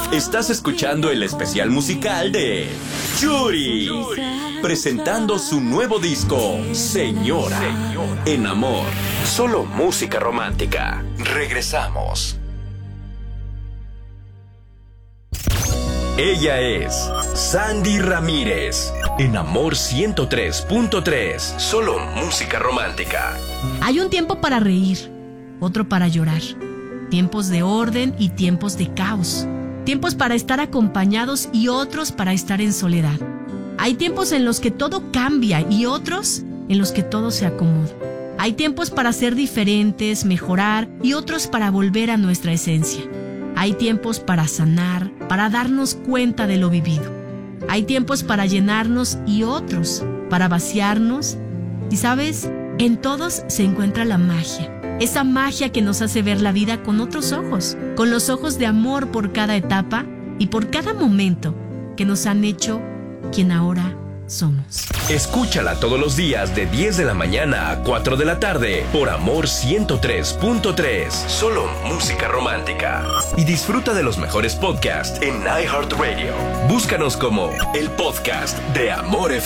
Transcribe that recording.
Estás escuchando el especial musical de Yuri, presentando su nuevo disco, Señora, en amor. Solo música romántica. Regresamos. Ella es Sandy Ramírez, en Amor 103.3. Solo música romántica. Hay un tiempo para reír, otro para llorar. Tiempos de orden y tiempos de caos. Tiempos para estar acompañados y otros para estar en soledad. Hay tiempos en los que todo cambia y otros en los que todo se acomoda. Hay tiempos para ser diferentes, mejorar y otros para volver a nuestra esencia. Hay tiempos para sanar, para darnos cuenta de lo vivido. Hay tiempos para llenarnos y otros para vaciarnos. Y sabes, en todos se encuentra la magia. Esa magia que nos hace ver la vida con otros ojos, con los ojos de amor por cada etapa y por cada momento que nos han hecho quien ahora somos. Escúchala todos los días de 10 de la mañana a 4 de la tarde por Amor 103.3. Solo música romántica. Y disfruta de los mejores podcasts en iHeartRadio. Búscanos como el podcast de Amor FM.